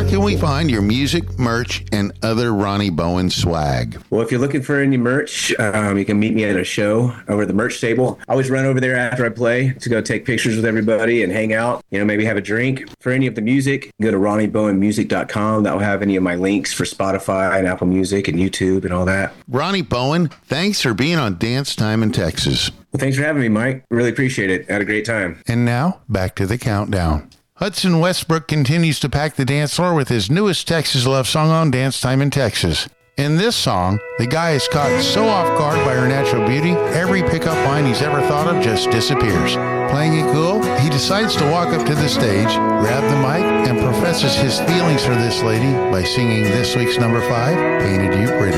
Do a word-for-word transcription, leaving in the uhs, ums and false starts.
can we find your music, merch, and other Ronnie Bowen swag? Well, if you're looking for any merch, um, you can meet me at a show over at the merch table. I always run over there after I play to go take pictures with everybody and hang out, you know, maybe have a drink. For any of the music, go to ronnie bowen music dot com. That will have any of my links for Spotify and Apple Music and YouTube and all that. Ronnie Bowen, thanks for being on Dance Time in Texas. Well, thanks for having me, Mike. Really appreciate it. Had a great time. And now, back to the countdown. Hudson Westbrook continues to pack the dance floor with his newest Texas love song on Dance Time in Texas. In this song, the guy is caught so off guard by her natural beauty, every pickup line he's ever thought of just disappears. Playing it cool, he decides to walk up to the stage, grab the mic, and professes his feelings for this lady by singing this week's number five, Painted You Pretty.